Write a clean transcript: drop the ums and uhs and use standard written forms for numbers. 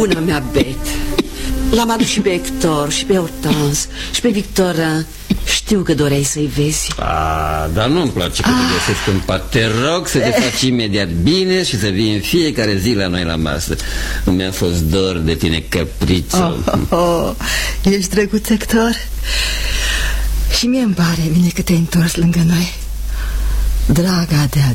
Bună mea, Bet. L-am adus și pe Hector, și pe Hortense, și pe Victorin. Știu că doreai să-i vezi. Dar nu-mi place că te găsesc în pat. Te rog să te faci imediat bine și să vii în fiecare zi la noi la masă. Nu mi-a fost dor de tine, Capriccio. Ești drăguț, Hector. Și mie îmi pare bine că te-ai întors lângă noi, draga de